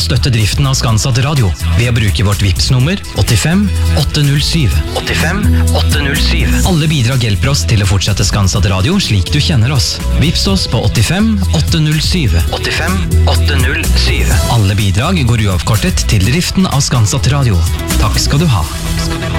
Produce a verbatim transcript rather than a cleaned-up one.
å støtte driften av Skanset Radio ved å bruke vårt Vipps-nummer åttifem åtte null syv. åttifem åtte null syv. Alle bidrag hjelper oss til å fortsette Skanset Radio slik du kjenner oss. Vipps oss på åttifem åtte null syv. åttifem åtte null syv. Alle bidrag går uavkortet til driften av Skanset Radio. Takk skal du ha.